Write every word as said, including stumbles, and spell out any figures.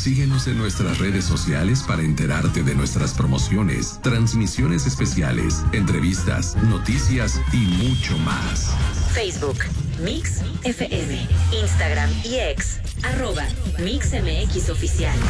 Síguenos en nuestras redes sociales para enterarte de nuestras promociones, transmisiones especiales, entrevistas, noticias y mucho más. Facebook, Mix F M, Instagram y X, arroba Mix M X Oficial.